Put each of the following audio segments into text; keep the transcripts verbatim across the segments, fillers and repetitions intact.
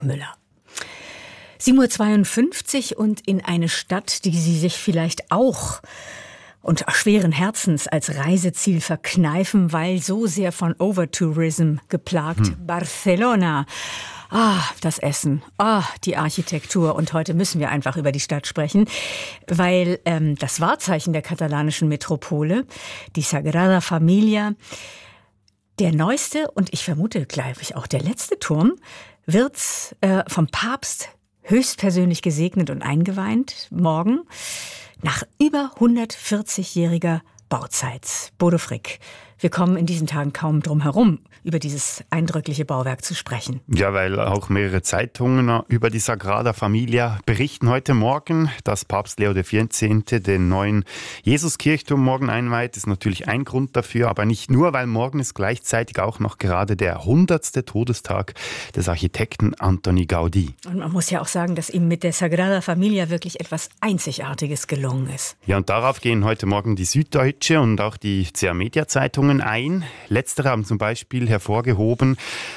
Müller. sieben Uhr zweiundfünfzig und in eine Stadt, die Sie sich vielleicht auch und schweren Herzens als Reiseziel verkneifen, weil so sehr von Overtourism geplagt. Hm. Barcelona. Ah, das Essen, ah, die Architektur. Und heute müssen wir einfach über die Stadt sprechen, weil ähm, das Wahrzeichen der katalanischen Metropole, die Sagrada Familia, der neueste und ich vermute, glaube ich, auch der letzte Turm, wird äh, vom Papst höchstpersönlich gesegnet und eingeweiht morgen nach über hundertvierzigjähriger Bauzeit. Bodo Frick, wir kommen in diesen Tagen kaum drum herum, über dieses eindrückliche Bauwerk zu sprechen. Ja, weil auch mehrere Zeitungen über die Sagrada Familia berichten heute Morgen, dass Papst Leo der vierzehnte den neuen Jesuskirchturm morgen einweiht. Das ist natürlich ein Grund dafür, aber nicht nur, weil morgen ist gleichzeitig auch noch gerade der hundertste Todestag des Architekten Antoni Gaudí. Und man muss ja auch sagen, dass ihm mit der Sagrada Familia wirklich etwas Einzigartiges gelungen ist. Ja, und darauf gehen heute Morgen die Süddeutsche und auch die C A Media Zeitungen ein. Letztere haben zum Beispiel hervorgehoben,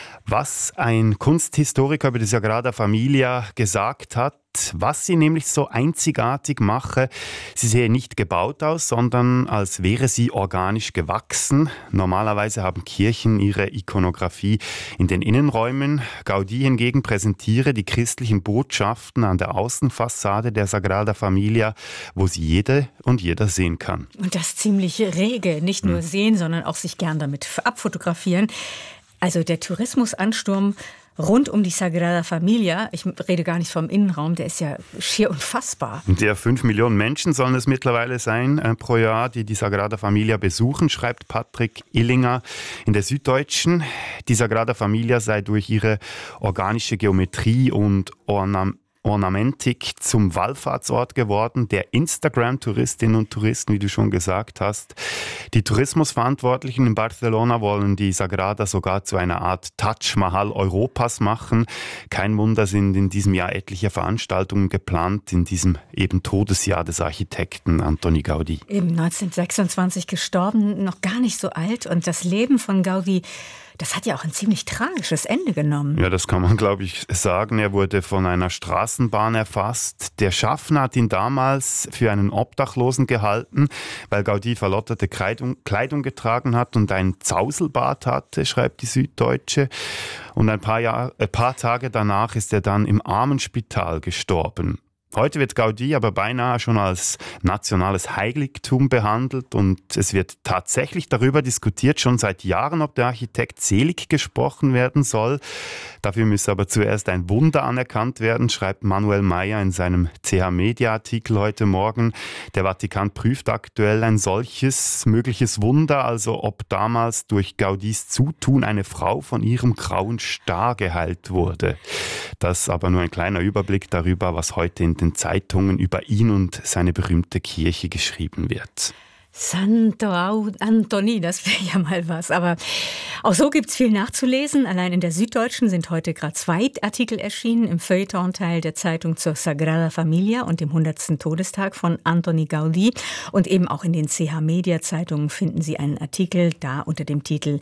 was ein Kunsthistoriker über die Sagrada Familia gesagt hat, was sie nämlich so einzigartig mache. Sie sehe nicht gebaut aus, sondern als wäre sie organisch gewachsen. Normalerweise haben Kirchen ihre Ikonografie in den Innenräumen. Gaudí hingegen präsentiere die christlichen Botschaften an der Außenfassade der Sagrada Familia, wo sie jede und jeder sehen kann. Und das ziemlich rege, nicht nur hm. sehen, sondern auch sich gern damit abfotografieren. Also der Tourismusansturm rund um die Sagrada Familia, ich rede gar nicht vom Innenraum, der ist ja schier unfassbar. Der fünf Millionen Menschen sollen es mittlerweile sein äh, pro Jahr, die die Sagrada Familia besuchen, schreibt Patrick Illinger in der Süddeutschen. Die Sagrada Familia sei durch ihre organische Geometrie und Ornamentik Ornamentik zum Wallfahrtsort geworden, der Instagram-Touristinnen und Touristen, wie du schon gesagt hast. Die Tourismusverantwortlichen in Barcelona wollen die Sagrada sogar zu einer Art Taj Mahal Europas machen. Kein Wunder, sind in diesem Jahr etliche Veranstaltungen geplant, in diesem eben Todesjahr des Architekten Antoni Gaudí. Eben neunzehnhundertsechsundzwanzig gestorben, noch gar nicht so alt. Und das Leben von Gaudí, das hat ja auch ein ziemlich tragisches Ende genommen. Ja, das kann man, glaube ich, sagen. Er wurde von einer Straßenbahn erfasst. Der Schaffner hat ihn damals für einen Obdachlosen gehalten, weil Gaudí verlotterte Kleidung, Kleidung getragen hat und einen Zauselbart hatte, schreibt die Süddeutsche. Und ein paar, Jahr, ein paar Tage danach ist er dann im Armenspital gestorben. Heute wird Gaudí aber beinahe schon als nationales Heiligtum behandelt und es wird tatsächlich darüber diskutiert, schon seit Jahren, ob der Architekt selig gesprochen werden soll. Dafür müsse aber zuerst ein Wunder anerkannt werden, schreibt Manuel Meyer in seinem C H Media Artikel heute Morgen. Der Vatikan prüft aktuell ein solches mögliches Wunder, also ob damals durch Gaudís Zutun eine Frau von ihrem grauen Star geheilt wurde. Das aber nur ein kleiner Überblick darüber, was heute in den Zeitungen über ihn und seine berühmte Kirche geschrieben wird. Santo Antoni, das wäre ja mal was. Aber auch so gibt es viel nachzulesen. Allein in der Süddeutschen sind heute gerade zwei Artikel erschienen im Feuilleton-Teil der Zeitung zur Sagrada Familia und dem hundertsten Todestag von Antoni Gaudí. Und eben auch in den C H Media Zeitungen finden Sie einen Artikel, da unter dem Titel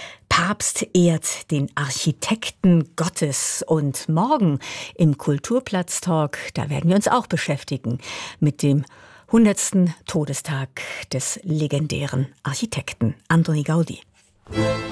Papst ehrt den Architekten Gottes. Und morgen im Kulturplatz-Talk, da werden wir uns auch beschäftigen mit dem hundertsten Todestag des legendären Architekten Antoni Gaudí.